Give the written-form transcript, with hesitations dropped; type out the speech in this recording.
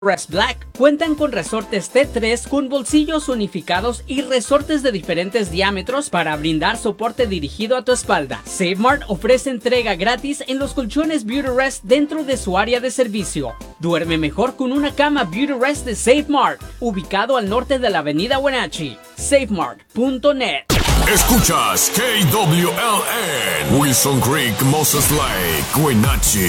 Rest Black cuentan con resortes T3 con bolsillos unificados y resortes de diferentes diámetros para brindar soporte dirigido a tu espalda. SafeMart ofrece entrega gratis en los colchones Beautyrest dentro de su área de servicio. Duerme mejor con una cama Beautyrest de SafeMart, ubicado al norte de la avenida Wenatchee. SafeMart.net. Escuchas KWLN, Wilson Creek, Moses Lake, Wenatchee.